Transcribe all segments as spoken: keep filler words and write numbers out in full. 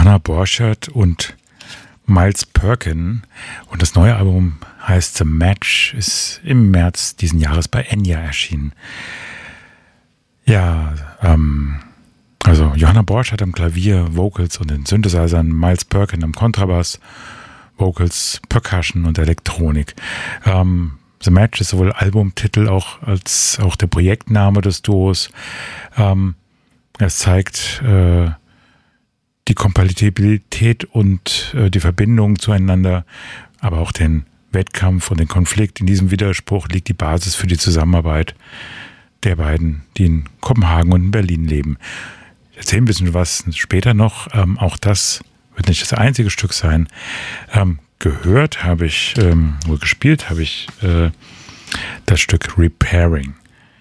Johanna Borchert und Miles Perkin. Und das neue Album heißt The Match, ist im März diesen Jahres bei Enya erschienen. Ja, ähm, also Johanna Borchert am Klavier, Vocals und den Synthesizern, Miles Perkin am Kontrabass, Vocals, Percussion und Elektronik. Ähm, The Match ist sowohl Albumtitel auch als auch der Projektname des Duos. Ähm, es zeigt äh, die Kompatibilität und äh, die Verbindung zueinander, aber auch den Wettkampf und den Konflikt. In diesem Widerspruch liegt die Basis für die Zusammenarbeit der beiden, die in Kopenhagen und in Berlin leben. Ich erzähle ein bisschen was später noch. Ähm, auch das wird nicht das einzige Stück sein. Ähm, gehört habe ich, ähm, oder gespielt habe ich äh, das Stück Repairing.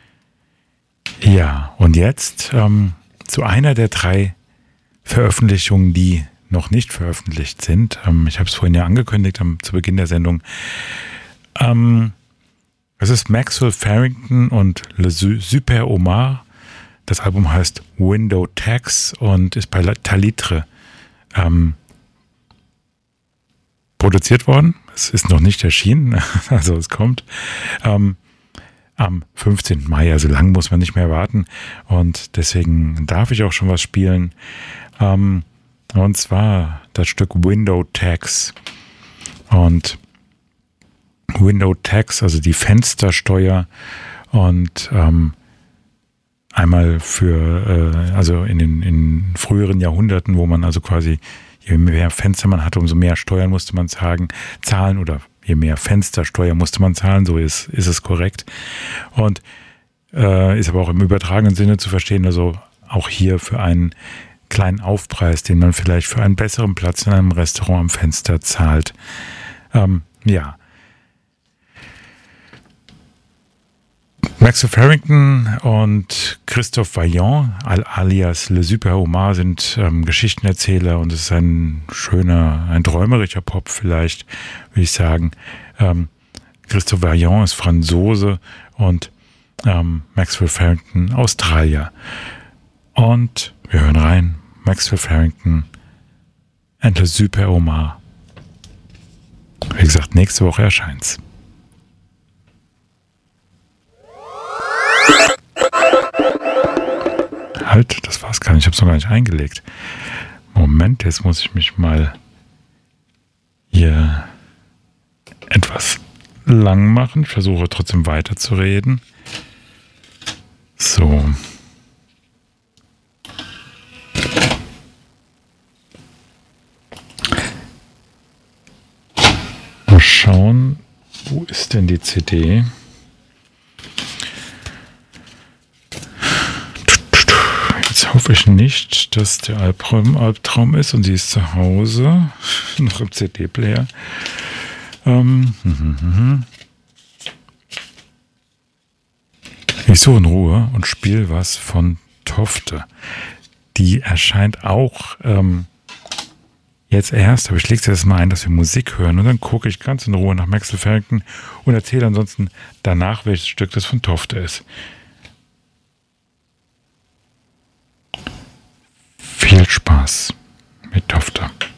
Ja, und jetzt ähm, zu einer der drei Veröffentlichungen, die noch nicht veröffentlicht sind. Ähm, ich habe es vorhin ja angekündigt am, zu Beginn der Sendung. Ähm, es ist Maxwell Farrington und Le Super Omar. Das Album heißt Window Tax und ist bei Talitre ähm, produziert worden. Es ist noch nicht erschienen, also es kommt ähm, am fünfzehnten Mai, also lang muss man nicht mehr warten und deswegen darf ich auch schon was spielen. Ähm, und zwar das Stück Window Tax. Und Window Tax, also die Fenstersteuer und ähm, einmal für, äh, also in den in früheren Jahrhunderten, wo man also quasi je mehr Fenster man hatte, umso mehr Steuern musste man zahlen, zahlen oder je mehr Fenstersteuer musste man zahlen, so ist, ist es korrekt. Und äh, ist aber auch im übertragenen Sinne zu verstehen, also auch hier für einen kleinen Aufpreis, den man vielleicht für einen besseren Platz in einem Restaurant am Fenster zahlt. Ähm, ja. Maxwell Farrington und Christophe Vaillant, alias Le Super Omar, sind ähm, Geschichtenerzähler und es ist ein schöner, ein träumerischer Pop vielleicht, würde ich sagen. Ähm, Christophe Vaillant ist Franzose und ähm, Maxwell Farrington Australier. Und wir hören rein, Maxwell Farrington and Le Super Omar. Wie gesagt, nächste Woche erscheint's. Halt, das war's gar nicht. Ich habe es noch gar nicht eingelegt. Moment, jetzt muss ich mich mal hier etwas lang machen. Ich versuche trotzdem weiterzureden. So. Mal schauen, wo ist denn die C D? Hoffe ich nicht, dass der Albtraum, Albtraum ist und sie ist zu Hause, noch im C D-Player. Ähm, hm, hm, hm. Ich suche in Ruhe und spiele was von Tofte. Die erscheint auch ähm, jetzt erst, aber ich lege jetzt mal ein, dass wir Musik hören und dann gucke ich ganz in Ruhe nach Maxwell Farrington und erzähle ansonsten danach, welches Stück das von Tofte ist. Viel Spaß mit Tofte.